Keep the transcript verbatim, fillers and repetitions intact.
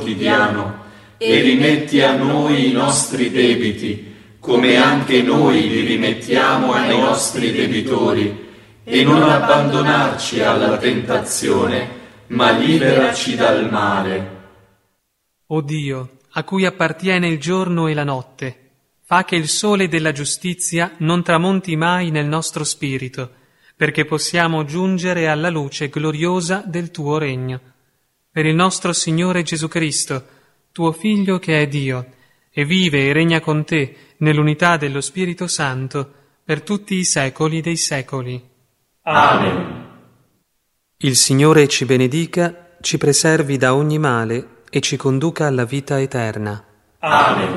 quotidiano e rimetti a noi i nostri debiti, come anche noi li rimettiamo ai nostri debitori, e non abbandonarci alla tentazione, ma liberaci dal male. O Dio, a cui appartiene il giorno e la notte, fa che il sole della giustizia non tramonti mai nel nostro spirito, perché possiamo giungere alla luce gloriosa del tuo regno. Per il nostro Signore Gesù Cristo, tuo Figlio che è Dio, e vive e regna con te nell'unità dello Spirito Santo per tutti i secoli dei secoli. Amen. Il Signore ci benedica, ci preservi da ogni male e ci conduca alla vita eterna. Amen.